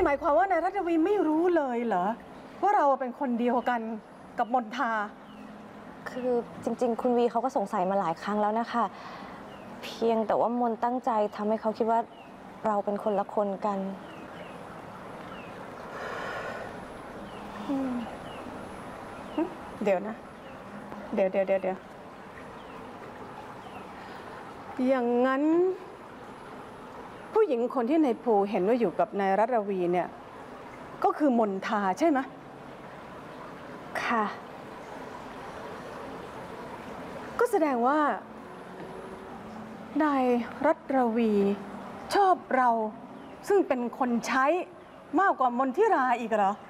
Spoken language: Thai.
หมายความว่านายรัตวีไม่รู้เลยเหรอว่าเราเป็นคนเดียวกันกับมนทาคือจริงๆคุณวีเขาก็สงสัยมาหลายครั้งแล้วนะคะเพียงแต่ว่ามนตั้งใจทำให้เขาคิดว่าเราเป็นคนละคนกันเดี๋ยวนะเดี๋ยวอย่างนั้นผู้หญิงคนที่นายภูเห็นว่าอยู่กับนายรัตวีเนี่ยก็คือมนทาใช่ไหมค่ะก็แสดงว่านายรัตวีชอบเราซึ่งเป็นคนใช้มากกว่ามนทิราอีกเหรอ